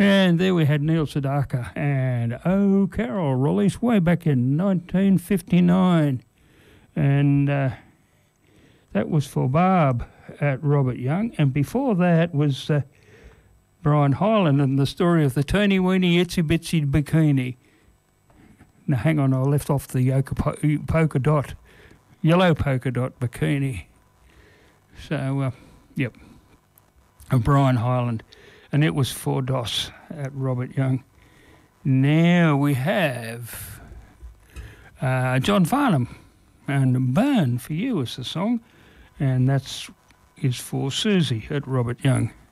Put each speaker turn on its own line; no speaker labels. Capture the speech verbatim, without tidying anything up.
And there we had Neil Sedaka and Oh Carol, released way back in nineteen fifty-nine. And uh, that was for Barb at Robert Young. And before that was uh, Brian Hyland and the story of the Teeny Weeny Itsy Bitsy Bikini. Now, hang on, I left off the yoka- polka dot, yellow polka dot bikini. So, uh, yep, and Brian Hyland. And it was for DOS at Robert Young. Now we have uh, John Farnham, and Burn for You is the song, and that's is for Susie at Robert Young.